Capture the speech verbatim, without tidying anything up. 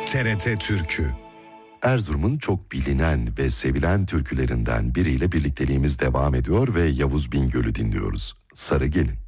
T R T Türkü. Erzurum'un çok bilinen ve sevilen türkülerinden biriyle birlikteliğimiz devam ediyor ve Yavuz Bingöl'ü dinliyoruz. Sarı Gelin.